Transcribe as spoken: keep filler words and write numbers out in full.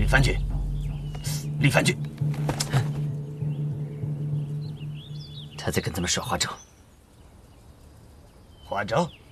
番君，李番君， 他在跟咱们耍花招。 花招？